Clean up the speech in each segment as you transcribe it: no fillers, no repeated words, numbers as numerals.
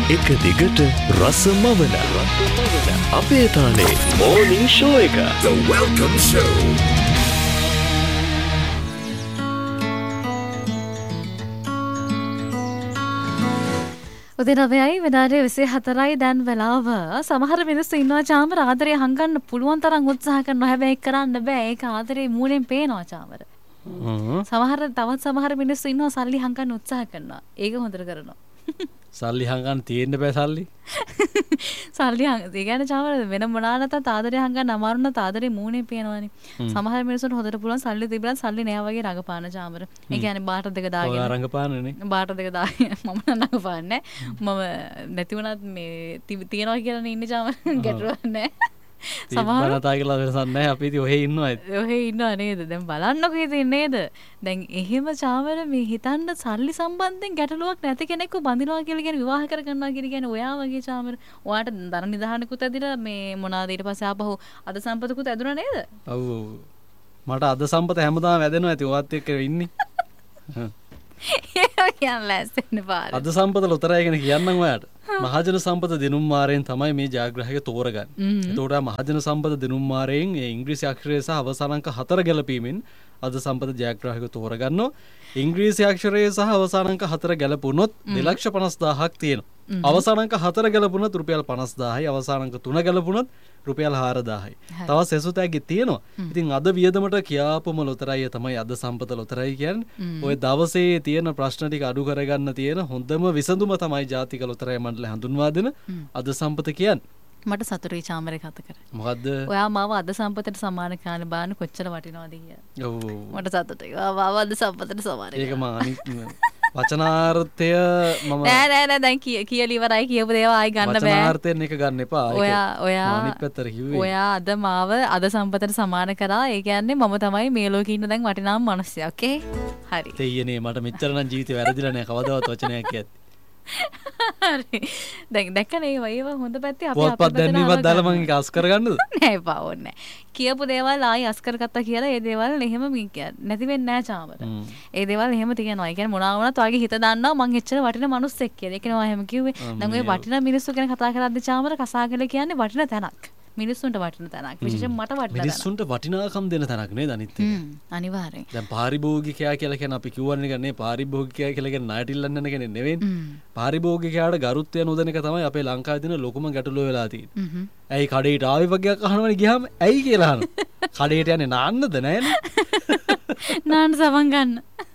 එක දිගට රසමවන අපේ තාලේ මෝර්නිං ෂෝ එක. The Welcome Show. උදේ 9යි විනාඩි 24යි දැන් වෙලාව. සමහර මිනිස්සු ඉන්නවා චාමර ආදරේ හංගන්න පුළුවන් තරම් උත්සාහ කරනවා. හැබැයි කරන්න බෑ. ඒක ආදරේ මූලෙන් පේනවා චාමර. සමහර මිනිස්සු ඉන්නවා සල්ලි හංගන්න උත්සාහ කරනවා. ඒක හොඳට කරනවා. සල්ලි හංගන්න තියෙන්න බෑ සල්ලි. සල්ලි ඒ කියන්නේ චාමර වෙන මොනවා නැතත් ආදරේ හංගන්න අමාරු නැත ආදරේ මූණේ පේනවනේ. සමහර මිනිස්සුන්ට හොඳට පුළුවන් සල්ලි තිබුණත් සල්ලි නෑ වගේ රඟපාන චාමර. ඒ කියන්නේ බාට දෙක දාගෙන. ඔය රඟපානනේ. බාට දෙක දාගෙන මම රඟපාන්නේ. මම නැති වුණත් මේ තියනවා කියලා ඉන්නේ චාමර ගැටුවක් නෑ. සමහර බලතා කියලා වෙනසක් නැහැ. අපි ඉතින් ඔහෙ ඉන්නවා. ඔහෙ ඉන්නවා නේද? දැන් බලන්නකෝ ඉතින් නේද? දැන් එහෙම චාමර මේ හිතන්න සල්ලි සම්බන්ධයෙන් ගැටලුවක් නැති කෙනෙක්ව බඳිනවා කියලා කියන්නේ විවාහ කරගන්නවා කියලා කියන්නේ ඔයා වගේ චාමර. ඔයාට දරණ නිදහනකුත් ඇදිලා මේ මොනවාද ඊට පස්සේ ආපහු අද සම්පතකුත් ඇදුණා නේද? ඔව් ඔව්. මට අද සම්පත හැමදාම වැදෙනවා ඇති ඔයත් එක්ක ඉන්නේ. අද සම්පත ලොතරයි ගැන කියන්නම් ඔයාට. මහජන සම්පත දිනුම් මාරයෙන් තමයි මේ ජයග්‍රාහක තෝරගන්නේ. එතකොට මහජන සම්පත දිනුම් මාරයෙන් ඒ ඉංග්‍රීසි අක්ෂරය සහ අවසාන අංක 4 ගැලපීමෙන් අද සම්පත ජයග්‍රාහක තෝරගන්නවා. ඉංග්‍රීසි අක්ෂරය සහ අවසාන අංක 4 ගැලපුණොත් 2,50,000ක් තියෙනවා. අවසාන අංක 4 ගැලපුණොත් රුපියල් 50,000යි. අවසාන අංක 3 ගැලපුණොත් රුපියල් 4,000යි. තවත් සෙසුතැගි තියෙනවා. ඉතින් අද වියදමට කියාපුම ලොතරැය තමයි අද සම්පත ලොතරැයි කියන්නේ. ඔය දවසේ තියෙන ප්‍රශ්න ටික අඩු කරගන්න තියෙන හොඳම විසඳුම තමයි ජාතික ලොතරැය මණ්ඩලය හඳුන්වා දෙන අද සම්පත කියන්නේ. මට සතුටුයි චාමරේ කතා කරා. මොකද්ද? ඔයා මාව අද සම්පතට සමාන කාණ බාන කොච්චර වටිනවද කියලා. ඔව්. මට සතුටුයි. ඔයා මාව අද සම්පතට සමාන. ඒක මම අනිත් වචනාර්ථය මම නෑ දැන් කියලා ඉවරයි කියපු දේවල් ආයි ගන්න බෑ. වචනාර්ථයෙන් එක ගන්න එපා. ඔයා අනිත් පැත්තට කිව්වේ. ඔයා අද මාව අද සම්පතට සමාන කරා. ඒ කියන්නේ මම තමයි මේ ලෝකේ ඉන්න දැන් වටිනාම මිනිස්සයා. ඕකේ? හරි. දෙයියනේ මට මෙච්චර නම් ජීවිතේ වැරදිලා නෑ කවදාවත් වචනයක් කියත්. හරි. දැන් දැක්කනේ ඒව හොඳ පැත්තේ අපි පොත්පත් දැන්වීමක් දාලා මම ඒක අස් කරගන්නද? නෑ එපා ඕනේ. කියපු දේවල් ආයි අස් කරගත්තා කියලා ඒ දේවල් එහෙම නැති වෙන්නේ නෑ චාමර. ඒ දේවල් එහෙම තියෙනවා. ඒ කියන්නේ මොනවා වුණත් ඔයගේ හිත දන්නවා මං එච්චර වටින මිනිස්සෙක් කියලා. ඒක නේ ඔයා එහෙම කිව්වේ. දැන් ඔය වටින මිනිස්සු ගැන කතා කරද්දී චාමර කසාගල කියන්නේ වටින තැනක්. මිනිස්සුන්ට වටින තැනක්. විශේෂයෙන් මට වටින තැනක්. මිනිස්සුන්ට වටිනාකම් දෙන තැනක් නේද අනිත් එක. අනිවාර්යෙන්. දැන් පාරිභෝගිකයා කියලා කියන අපි කියවන්නේ නේ පාරිභෝගිකයා කියලා කියන ණයට ඉල්ලන්න යන කෙනෙක් නෙවෙයි. පාරිභෝගිකයාට ගරුත්වය නොදෙන එක තමයි අපේ ලංකාවේ තියෙන ලොකුම ගැටලුව වෙලා තියෙන්නේ. ඇයි කඩේට ආවේ වගේක් අහනවනේ ගියාම ඇයි කියලා අහනවා. කඩේට යන්නේ නාන්නද නැහැනේ. නාන්න සබන් ගන්න.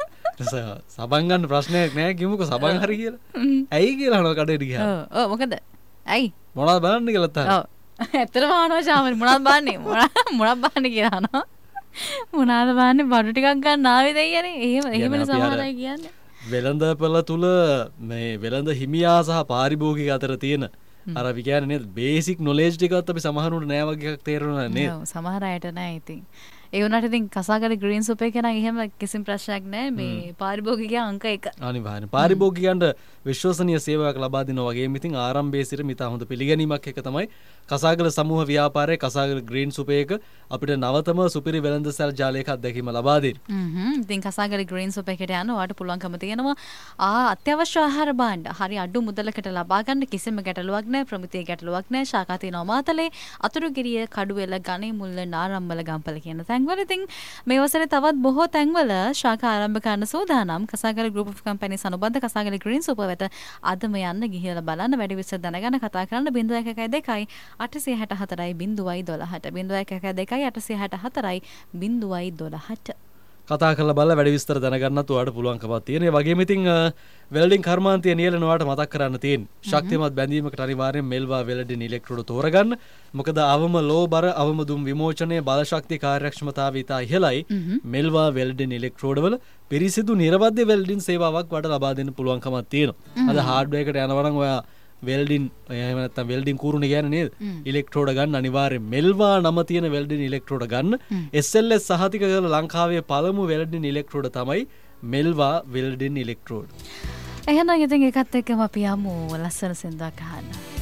සබන් ගන්න ප්‍රශ්නයක් නෑ කිමුකෝ සබන් හරි කියලා. ඇයි කියලා අහනවා කඩේට ගියාම. ඔව් මොකද? ඇයි? මොනවද බලන්න කියලා තාම. ඔව්. ඇත්තටම අහනවා චාමරි මොනවද බලන්නේ? මොනවද බලන්නේ කියලා අහනවා. මොනවද බලන්නේ බඩු ටිකක් ගන්න ආවේද අයියනේ? එහෙමනේ සමහර අය කියන්නේ. වෙළඳපොළ තුල මේ වෙළඳ හිමියා සහ පාරිභෝගික අතර තියෙන අර අපි කියන්නේ නේද බේසික් නොලෙජ් ටිකවත් අපි සමහරුන්ට නෑ වගේ එකක් තේරෙනවා නේද? ඔව් සමහර අයට නෑ ඉතින්. ඒ වුණාට ඉතින් කසාගල ග්‍රීන් සුප් එක නම් එහෙම කිසිම ප්‍රශ්නයක් නෑ මේ පාරිභෝගිකයා අංක 1. අනිවාර්යයෙන් පාරිභෝගිකයන්ට විශ්වසනීය සේවාවක් ලබා දෙනවා වගේම ඉතින් ආරම්භයේ සිට මිතා හොඳ පිළිගැනීමක් එක තමයි කසාගල සමූහ ව්‍යාපාරයේ කසාගල ග්‍රීන් සුප් එක අපිට නවතම සුපිරි වෙළඳසැල් ජාලයක අත්දැකීම ලබා දෙන්නේ. ඉතින් කසාගල ග්‍රීන් සුප් එකට යන්න ඔයාලට පුළුවන්කම තියෙනවා අත්‍යවශ්‍ය ආහාර භාණ්ඩ හරි අඩු මුදලකට ලබා ගන්න කිසිම ගැටලුවක් නෑ ප්‍රමිතිය ගැටලුවක් නෑ ශාඛා තියෙනවා මාතලේ අතුරුගිරිය කඩුවෙල ගණේ මුල්ල නාරම්මල ගම්පල කියන තැන්වල ඉතින් මේ වසරේ තවත් බොහෝ තැන්වල ශාඛා ආරම්භ කරන්න සූදානම් කසාගල group of companies අනුබද්ධ කසාගල green soup වෙත අදම යන්න ගිහිල්ලා බලන්න වැඩි විස්තර දැනගන්න කතා කරන්න 0112 864යි 012ට 0112 864යි 012ට කතා කරලා බලලා වැඩි විස්තර දැනගන්නත් ඔයාලට පුළුවන්කමක් තියෙනවා. ඒ වගේම ඉතින් වෙල්ඩින් කර්මාන්තය නියැලෙන ඔයාලට මතක් කරන්න තියෙන්නේ. ශක්තිමත් බැඳීමකට අනිවාර්යෙන් මෙල්වා වෙල්ඩින් ඉලෙක්ට්‍රෝඩ තෝරගන්න. මොකද අවම ලෝ බර අවම දුම් විමෝචනයේ බල ශක්තිය කාර්යක්ෂමතාවය ඉතා ඉහළයි. මෙල්වා වෙල්ඩින් ඉලෙක්ට්‍රෝඩ වල පිරිසිදු නිර්වද්‍ය වෙල්ඩින් සේවාවක් වඩා ලබා දෙන්න පුළුවන්කමක් තියෙනවා. අද හાર્ඩ්වෙයාර් එකට යනවා නම් ඔයා වෙල්ඩින් එහෙම නැත්නම් වෙල්ඩින් කූරුනේ කියන්නේ නේද? ඉලෙක්ට්‍රෝඩ ගන්න අනිවාර්යෙන් මෙල්වා නම තියෙන වෙල්ඩින් ඉලෙක්ට්‍රෝඩ ගන්න. SLS සහතික කරන ලංකාවේ පළමු වෙල්ඩින් ඉලෙක්ට්‍රෝඩ තමයි මෙල්වා වෙල්ඩින් ඉලෙක්ට්‍රෝඩ. එහෙනම් ඉතින් ඒකත් එක්කම අපි යමු ලස්සන සින්දුවක් අහන්න.